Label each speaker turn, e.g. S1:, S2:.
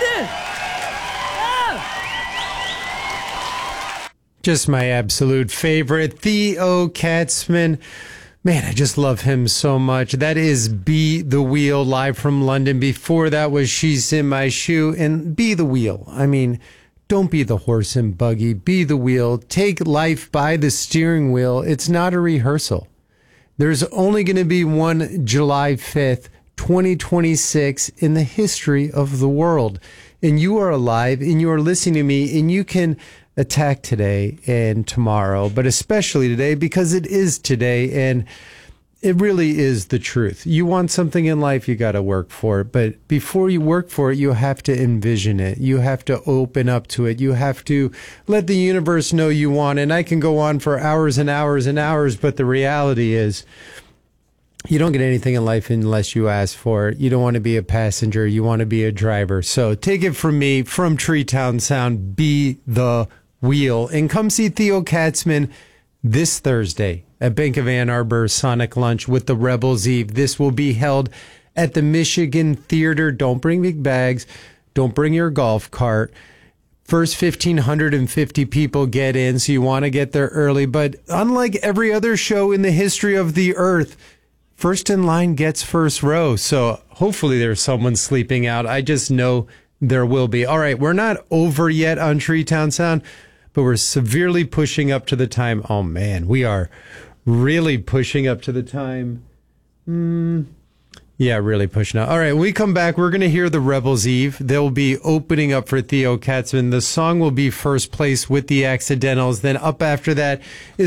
S1: London!
S2: Just my absolute favorite, Theo Katzman. Man, I just love him so much. That is Be the Wheel, live from London. Before that was She's in My Shoe. And Be the Wheel. I mean, don't be the horse and buggy. Be the wheel. Take life by the steering wheel. It's not a rehearsal. There's only going to be one July 5th, 2026 in the history of the world. And you are alive and you are listening to me, and you can attack today and tomorrow, but especially today, because it is today and it really is the truth. You want something in life, you got to work for it. But before you work for it, you have to envision it. You have to open up to it. You have to let the universe know you want it. And I can go on for hours and hours and hours, but the reality is you don't get anything in life unless you ask for it. You don't want to be a passenger. You want to be a driver. So take it from me, from Treetown Sound, be the wheel. And come see Theo Katzman this Thursday at Bank of Ann Arbor Sonic Lunch with the Rebels Eve. This will be held at the Michigan Theater. Don't bring big bags. Don't bring your golf cart. First 1,550 people get in, so you want to get there early. But unlike every other show in the history of the earth, first in line gets first row. So hopefully there's someone sleeping out. I just know there will be. All right, we're not over yet on Treetown Sound, but we're severely pushing up to the time. Oh, man, we are really pushing up to the time. Yeah, really pushing up. All right, when we come back, we're going to hear the Rebels Eve. They'll be opening up for Theo Katzman. The song will be First Place with the Accidentals. Then up after that is